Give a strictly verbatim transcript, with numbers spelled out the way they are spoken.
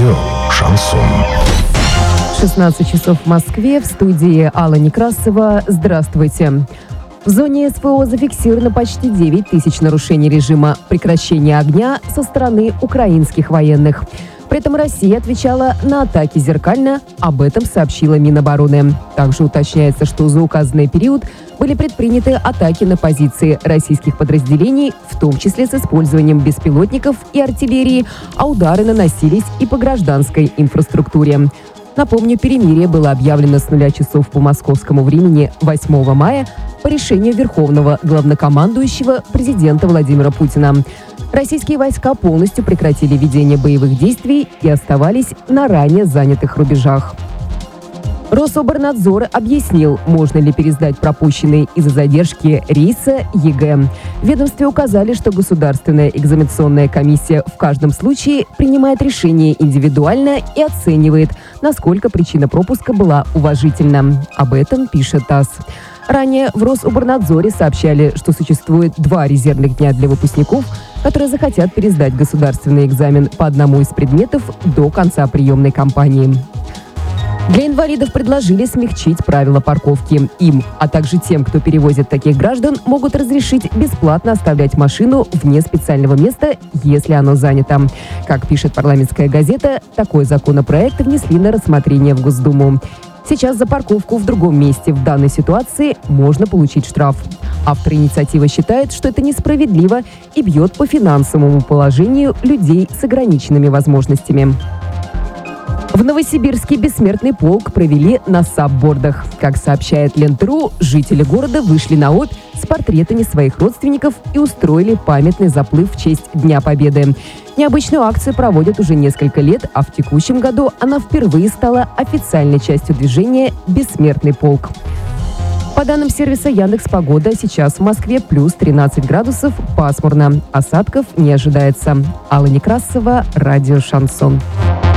Радио «Шансон». шестнадцать часов в Москве. В студии Алла Некрасова. Здравствуйте. В зоне СВО зафиксировано почти девять тысяч нарушений режима прекращения огня со стороны украинских военных. При этом Россия отвечала на атаки зеркально, об этом сообщила Минобороны. Также уточняется, что за указанный период были предприняты атаки на позиции российских подразделений, в том числе с использованием беспилотников и артиллерии, а удары наносились и по гражданской инфраструктуре. Напомню, перемирие было объявлено с нуля часов по московскому времени восьмого мая по решению Верховного главнокомандующего президента Владимира Путина. Российские войска полностью прекратили ведение боевых действий и оставались на ранее занятых рубежах. Рособорнадзор объяснил, можно ли пересдать пропущенные из-за задержки рейса ЕГЭ. В ведомстве указали, что Государственная экзаменационная комиссия в каждом случае принимает решение индивидуально и оценивает, насколько причина пропуска была уважительна. Об этом пишет ТАСС. Ранее в Рособорнадзоре сообщали, что существует два резервных дня для выпускников, которые захотят пересдать государственный экзамен по одному из предметов до конца приемной кампании. Для инвалидов предложили смягчить правила парковки. Им, а также тем, кто перевозит таких граждан, могут разрешить бесплатно оставлять машину вне специального места, если оно занято. Как пишет парламентская газета, такой законопроект внесли на рассмотрение в Госдуму. Сейчас за парковку в другом месте в данной ситуации можно получить штраф. Автор инициативы считает, что это несправедливо и бьет по финансовому положению людей с ограниченными возможностями. В Новосибирске бессмертный полк провели на саббордах. Как сообщает Лента.ру, жители города вышли на Обь с портретами своих родственников и устроили памятный заплыв в честь Дня Победы. Необычную акцию проводят уже несколько лет, а в текущем году она впервые стала официальной частью движения «Бессмертный полк». По данным сервиса Яндекс.Погода, сейчас в Москве плюс тринадцать градусов, пасмурно. Осадков не ожидается. Алла Некрасова, радио «Шансон».